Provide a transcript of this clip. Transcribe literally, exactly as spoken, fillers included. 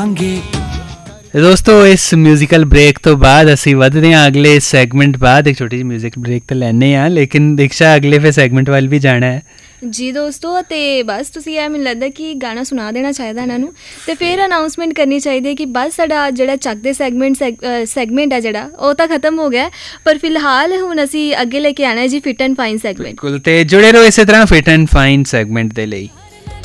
ਲਾਂਗੇ। ਦੋਸਤੋ ਇਸ ਮਿਊਜ਼ੀਕਲ ਬ੍ਰੇਕ ਤੋਂ ਬਾਅਦ ਅਸੀਂ ਵੱਧਦੇ ਹਾਂ ਅਗਲੇ ਸੈਗਮੈਂਟ ਬਾਅਦ। ਇੱਕ ਛੋਟੀ ਜਿਹੀ ਮਿਊਜ਼ਿਕ ਬ੍ਰੇਕ ਤਾਂ ਲੈਂਦੇ ਹਾਂ, ਲੇਕਿਨ ਦੀਕਸ਼ਾ ਅਗਲੇ ਫਿਰ ਸੈਗਮੈਂਟ ਵੱਲ ਵੀ ਜਾਣਾ ਹੈ ਜੀ ਦੋਸਤੋ। ਅਤੇ ਬਸ ਤੁਸੀਂ ਇਹ ਮੈਨੂੰ ਲੱਗਦਾ ਕਿ ਗਾਣਾ ਸੁਣਾ ਦੇਣਾ ਚਾਹੀਦਾ ਇਹਨਾਂ ਨੂੰ, ਅਤੇ ਫਿਰ ਅਨਾਊਂਸਮੈਂਟ ਕਰਨੀ ਚਾਹੀਦੀ ਹੈ ਕਿ ਬਸ ਸਾਡਾ ਜਿਹੜਾ ਚੱਕ ਦੇ ਸੈਗਮੈਂਟ ਸੈਗ ਸੈਗਮੈਂਟ ਹੈ ਜਿਹੜਾ ਉਹ ਤਾਂ ਖਤਮ ਹੋ ਗਿਆ, ਪਰ ਫਿਲਹਾਲ ਹੁਣ ਅਸੀਂ ਅੱਗੇ ਲੈ ਕੇ ਆਉਣਾ ਹੈ ਜੀ ਫਿਟ ਐਂਡ ਫਾਈਨ ਸੈਗਮੈਂਟ। ਬਿਲਕੁਲ, ਅਤੇ ਜੁੜੇ ਰਹੋ ਇਸੇ ਤਰ੍ਹਾਂ ਫਿਟ ਐਂਡ ਫਾਈਨ ਸੈਗਮੈਂਟ ਦੇ ਲਈ।